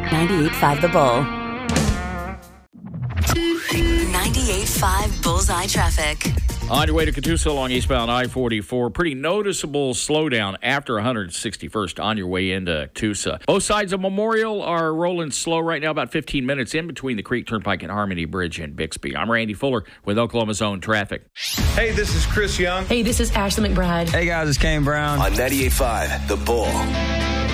98.5 The Bull. 98.5 Bullseye Traffic. On your way to Catoosa along eastbound I-44, pretty noticeable slowdown after 161st on your way into Catoosa. Both sides of Memorial are rolling slow right now, about 15 minutes in between the Creek Turnpike and Harmony Bridge in Bixby. I'm Randy Fuller with Oklahoma's Own Traffic. Hey, this is Chris Young. Hey, this is Ashley McBride. Hey, guys, it's Kane Brown. On 98.5 The Bull.